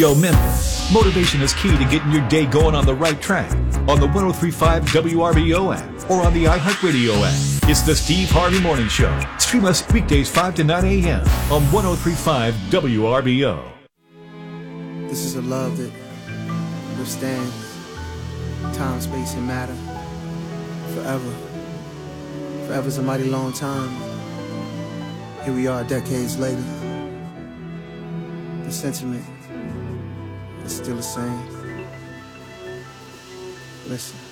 Yo, Memphis, motivation is key to getting your day going on the right track. On the 103.5 WRBO app or on the iHeartRadio app. It's the Steve Harvey Morning Show. Stream us weekdays 5 to 9 a.m. on 103.5 WRBO. This is a love that withstands time, space, and matter forever. Forever's a mighty long time. Here we are decades later. The sentiment is still the same. Listen.